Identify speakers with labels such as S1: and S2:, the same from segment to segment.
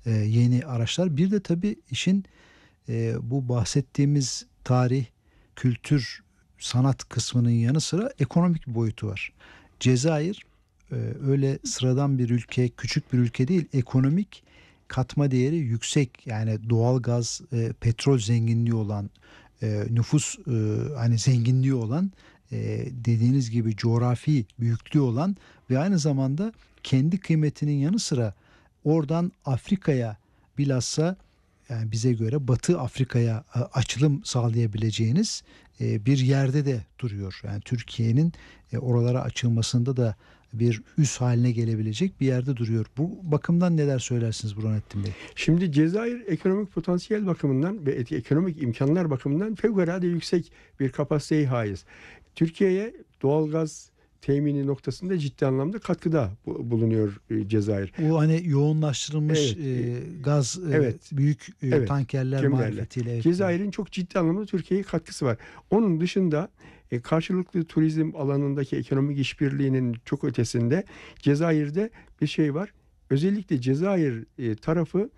S1: yeni araçlar. Bir de tabii işin bu bahsettiğimiz tarih, kültür, sanat kısmının yanı sıra ekonomik bir boyutu var. Cezayir öyle sıradan bir ülke, küçük bir ülke değil. Ekonomik katma değeri yüksek. Yani doğalgaz, petrol zenginliği olan, nüfus hani zenginliği olan, dediğiniz gibi coğrafi büyüklüğü olan ve aynı zamanda kendi kıymetinin yanı sıra oradan Afrika'ya, bilhassa yani bize göre Batı Afrika'ya açılım sağlayabileceğiniz bir yerde de duruyor. Yani Türkiye'nin oralara açılmasında da bir üs haline gelebilecek bir yerde duruyor. Bu bakımdan neler söylersiniz Burhanettin Bey?
S2: Şimdi Cezayir ekonomik potansiyel bakımından ve ekonomik imkanlar bakımından fevkalade yüksek bir kapasiteye haiz. Türkiye'ye doğalgaz temini noktasında ciddi anlamda katkıda bulunuyor Cezayir.
S1: Bu hani yoğunlaştırılmış gaz,
S2: evet,
S1: büyük
S2: evet,
S1: tankerler
S2: gemilerle.
S1: marifetiyle. Evet.
S2: Cezayir'in çok ciddi anlamda Türkiye'ye katkısı var. Onun dışında karşılıklı turizm alanındaki ekonomik işbirliğinin çok ötesinde Cezayir'de bir şey var. Özellikle Cezayir tarafı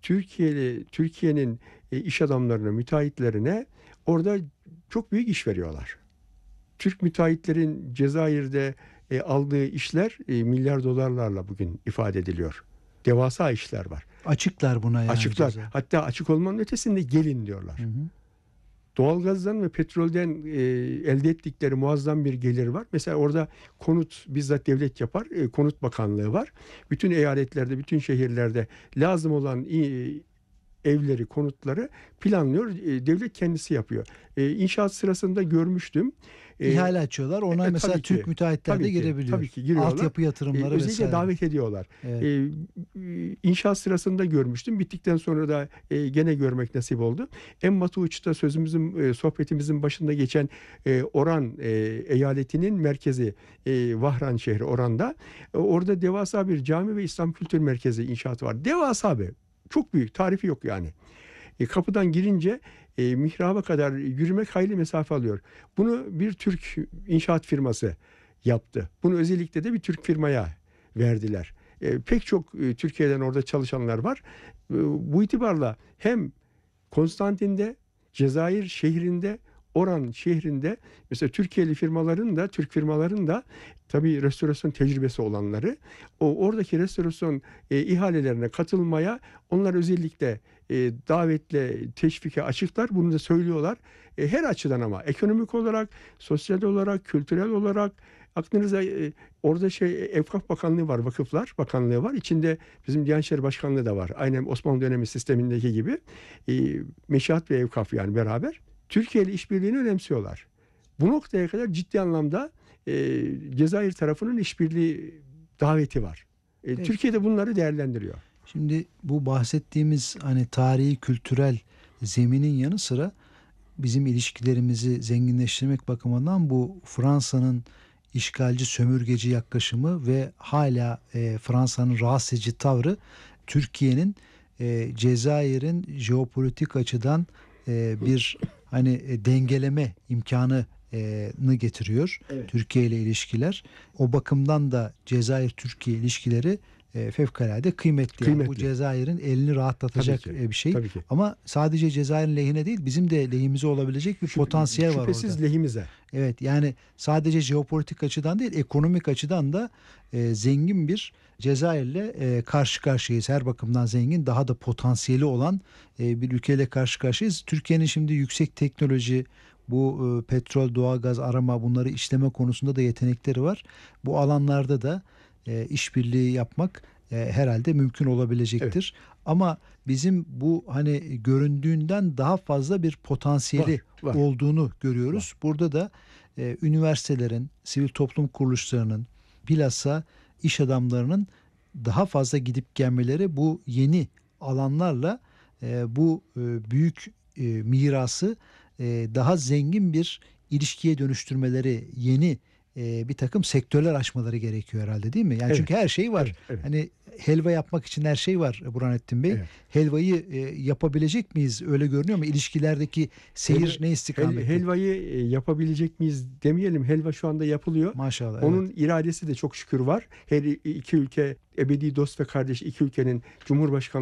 S2: Türkiye'nin iş adamlarına, müteahhitlerine orada çok büyük iş veriyorlar. Türk müteahhitlerin Cezayir'de aldığı işler milyar dolarlarla bugün ifade ediliyor. Devasa işler var.
S1: Açıklar buna yani.
S2: Açıklar.
S1: Cezayir.
S2: Hatta açık olmanın ötesinde gelin diyorlar.
S1: Hı hı.
S2: Doğalgazdan ve petrolden elde ettikleri muazzam bir gelir var. Mesela orada konut bizzat devlet yapar. Konut Bakanlığı var. Bütün eyaletlerde, bütün şehirlerde lazım olan evleri, konutları planlıyor. Devlet kendisi yapıyor. İnşaat sırasında görmüştüm.
S1: İhale açıyorlar. Ona mesela Türk müteahhitler de girebiliyor.
S2: Tabii ki giriyorlar.
S1: Altyapı yatırımları
S2: özellikle
S1: vesaire.
S2: davet ediyorlar.
S1: Evet.
S2: İnşaat sırasında görmüştüm. Bittikten sonra da gene görmek nasip oldu. En-Batı uçta sohbetimizin başında geçen Oran eyaletinin merkezi Vahran şehri Oran'da. Orada devasa bir cami ve İslam Kültür Merkezi inşaatı var. Devasa bir. Çok büyük. Tarifi yok yani. Kapıdan girince mihraba kadar yürümek hayli mesafe alıyor. Bunu bir Türk inşaat firması yaptı. Bunu özellikle de bir Türk firmaya verdiler. Pek çok Türkiye'den orada çalışanlar var. Bu itibarla hem Konstantin'de, Cezayir şehrinde, Oran şehrinde mesela Türk firmaların da tabii restorasyon tecrübesi olanları oradaki restorasyon ihalelerine katılmaya onlar özellikle davetle teşvike açıklar. Bunu da söylüyorlar. Her açıdan ama ekonomik olarak, sosyal olarak, kültürel olarak aklınıza orada Evkaf Bakanlığı var, Vakıflar Bakanlığı var. İçinde bizim Diyanet İşleri Başkanlığı da var. Aynen Osmanlı dönemi sistemindeki gibi. Meşihat ve Evkaf yani beraber. Türkiye ile işbirliğini önemsiyorlar. Bu noktaya kadar ciddi anlamda Cezayir tarafının işbirliği daveti var. Türkiye de bunları değerlendiriyor.
S1: Şimdi bu bahsettiğimiz hani tarihi, kültürel zeminin yanı sıra bizim ilişkilerimizi zenginleştirmek bakımından bu Fransa'nın işgalci, sömürgeci yaklaşımı ve hala Fransa'nın rahatsız edici tavrı Türkiye'nin Cezayir'in jeopolitik açıdan bir hani dengeleme imkanını getiriyor. Evet. Türkiye ile ilişkiler. O bakımdan da Cezayir-Türkiye ilişkileri fevkalade kıymetli. Yani bu Cezayir'in elini rahatlatacak bir şey.
S2: Tabii ki.
S1: Ama sadece Cezayir'in lehine değil, bizim de lehimize olabilecek bir potansiyel var orada.
S2: Şüphesiz lehimize.
S1: Evet, yani sadece jeopolitik açıdan değil, ekonomik açıdan da zengin bir Cezayir'le karşı karşıyayız. Her bakımdan zengin, daha da potansiyeli olan bir ülkeyle karşı karşıyayız. Türkiye'nin şimdi yüksek teknoloji, bu petrol, doğalgaz arama, bunları işleme konusunda da yetenekleri var. Bu alanlarda da işbirliği yapmak herhalde mümkün olabilecektir. Evet. Ama bizim bu hani göründüğünden daha fazla bir potansiyeli var. Olduğunu görüyoruz. Var. Burada da üniversitelerin, sivil toplum kuruluşlarının, bilhassa iş adamlarının daha fazla gidip gelmeleri, bu yeni alanlarla bu büyük mirası daha zengin bir ilişkiye dönüştürmeleri, yeni bir takım sektörler açmaları gerekiyor herhalde, değil mi? Yani evet. Çünkü her şey var. Evet, evet. Hani helva yapmak için her şey var Burhanettin Bey. Evet. Helvayı yapabilecek miyiz? Öyle görünüyor mu? İlişkilerdeki seyir ne istikamette?
S2: Helvayı yapabilecek miyiz demeyelim. Helva şu anda yapılıyor.
S1: Maşallah.
S2: Onun
S1: evet.
S2: iradesi de çok şükür var. Her iki ülke ebedi dost ve kardeş iki ülkenin cumhurbaşkanı